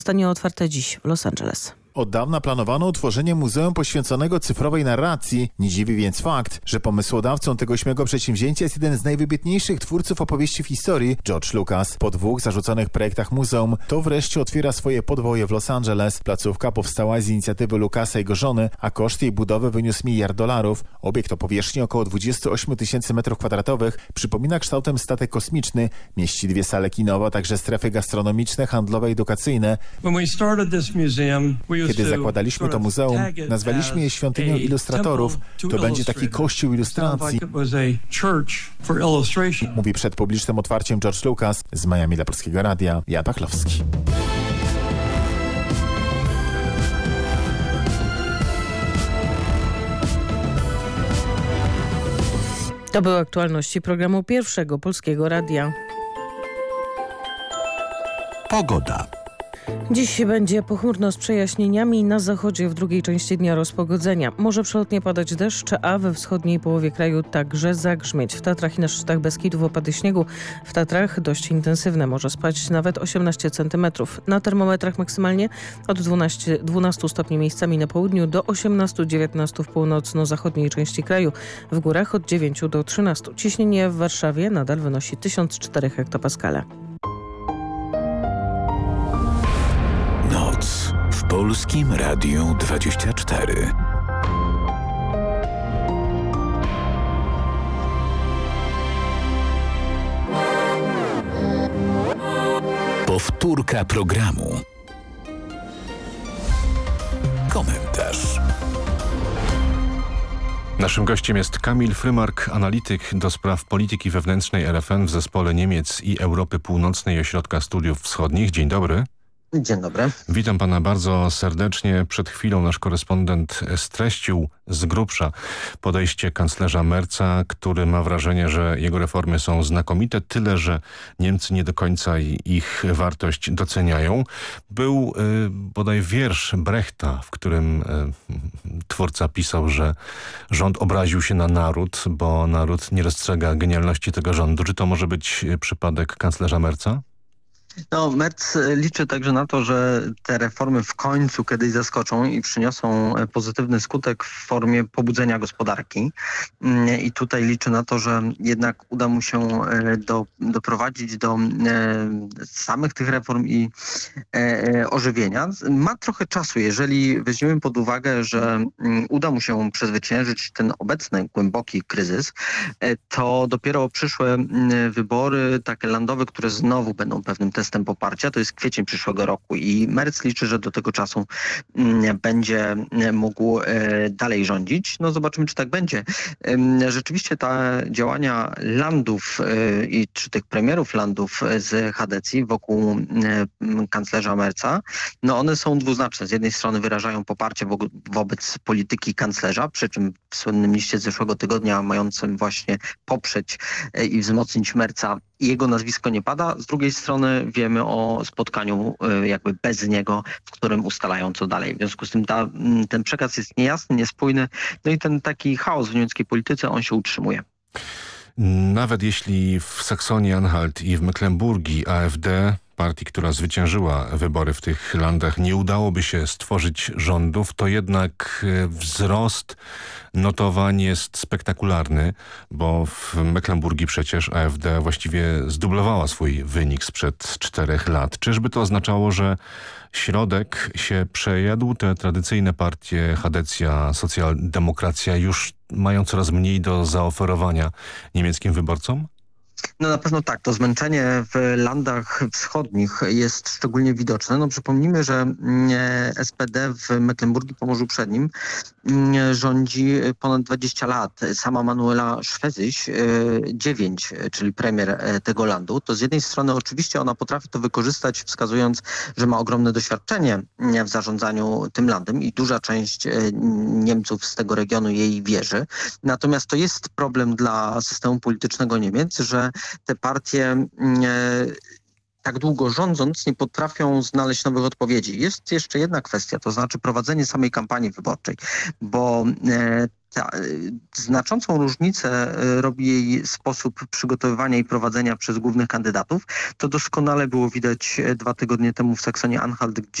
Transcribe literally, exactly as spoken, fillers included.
Zostanie otwarte dziś w Los Angeles. Od dawna planowano utworzenie muzeum poświęconego cyfrowej narracji. Nie dziwi więc fakt, że pomysłodawcą tego śmiałego przedsięwzięcia jest jeden z najwybitniejszych twórców opowieści w historii, George Lucas. Po dwóch zarzuconych projektach muzeum, to wreszcie otwiera swoje podwoje w Los Angeles. Placówka powstała z inicjatywy Lucasa i jego żony, a koszt jej budowy wyniósł miliard dolarów. Obiekt o powierzchni około dwadzieścia osiem tysięcy metrów kwadratowych przypomina kształtem statek kosmiczny. Mieści dwie sale kinowe, a także strefy gastronomiczne, handlowe i edukacyjne. Kiedy zakładaliśmy to muzeum, nazwaliśmy je świątynią ilustratorów. To będzie taki kościół ilustracji, mówi przed publicznym otwarciem George Lucas. Z Miami dla Polskiego Radia, Jan Pachlowski. To były aktualności programu Pierwszego Polskiego Radia. Pogoda. Dziś będzie pochmurno z przejaśnieniami, na zachodzie w drugiej części dnia rozpogodzenia. Może przelotnie padać deszcz, a we wschodniej połowie kraju także zagrzmieć. W Tatrach i na szczytach Beskidów opady śniegu. W Tatrach dość intensywne, może spać nawet osiemnaście centymetrów. Na termometrach maksymalnie od dwunastu stopni miejscami na południu do osiemnastu dziewiętnastu w północno-zachodniej części kraju. W górach od dziewięciu do trzynastu. Ciśnienie w Warszawie nadal wynosi tysiąc cztery hektopaskale. Noc w Polskim Radiu dwadzieścia cztery. Powtórka programu. Komentarz. Naszym gościem jest Kamil Frymark, analityk do spraw polityki wewnętrznej R F N w zespole Niemiec i Europy Północnej Ośrodka Studiów Wschodnich. Dzień dobry. Dzień dobry. Witam pana bardzo serdecznie. Przed chwilą nasz korespondent streścił z grubsza podejście kanclerza Merza, który ma wrażenie, że jego reformy są znakomite, tyle że Niemcy nie do końca ich wartość doceniają. Był y, bodaj wiersz Brechta, w którym y, twórca pisał, że rząd obraził się na naród, bo naród nie dostrzega genialności tego rządu. Czy to może być przypadek kanclerza Merza? No, Merz liczy także na to, że te reformy w końcu kiedyś zaskoczą i przyniosą pozytywny skutek w formie pobudzenia gospodarki. I tutaj liczy na to, że jednak uda mu się do, doprowadzić do samych tych reform i ożywienia. Ma trochę czasu, jeżeli weźmiemy pod uwagę, że uda mu się przezwyciężyć ten obecny głęboki kryzys, to dopiero przyszłe wybory takie landowe, które znowu będą pewnym testem poparcia, to jest kwiecień przyszłego roku i Merz liczy, że do tego czasu będzie mógł dalej rządzić. No zobaczymy, czy tak będzie. Rzeczywiście te działania landów i czy tych premierów landów z Hadecji wokół kanclerza Merza, no one są dwuznaczne. Z jednej strony wyrażają poparcie wo- wobec polityki kanclerza, przy czym w słynnym liście z zeszłego tygodnia mającym właśnie poprzeć i wzmocnić Merza jego nazwisko nie pada. Z drugiej strony wiemy o spotkaniu jakby bez niego, w którym ustalają co dalej. W związku z tym ta, ten przekaz jest niejasny, niespójny, no i ten taki chaos w niemieckiej polityce, on się utrzymuje. Nawet jeśli w Saksonii-Anhalt i w Mecklenburgii A F D, partii, która zwyciężyła wybory w tych landach, nie udałoby się stworzyć rządów, to jednak wzrost notowań jest spektakularny, bo w Mecklenburgii przecież A F D właściwie zdublowała swój wynik sprzed czterech lat. Czyżby to oznaczało, że środek się przejadł? Te tradycyjne partie, Hadecja, socjaldemokracja już mają coraz mniej do zaoferowania niemieckim wyborcom? No na pewno tak. To zmęczenie w landach wschodnich jest szczególnie widoczne. No przypomnijmy, że S P D w Mecklenburgii, Pomorzu Przednim rządzi ponad dwadzieścia lat. Sama Manuela Schwesig, dziewięć, czyli premier tego landu. To z jednej strony oczywiście ona potrafi to wykorzystać, wskazując, że ma ogromne doświadczenie w zarządzaniu tym landem i duża część Niemców z tego regionu jej wierzy. Natomiast to jest problem dla systemu politycznego Niemiec, że te partie tak długo rządząc, nie potrafią znaleźć nowych odpowiedzi. Jest jeszcze jedna kwestia, to znaczy prowadzenie samej kampanii wyborczej, bo e, ta, znaczącą różnicę robi jej sposób przygotowywania i prowadzenia przez głównych kandydatów. To doskonale było widać dwa tygodnie temu w Saksonie-Anhalt, gdzie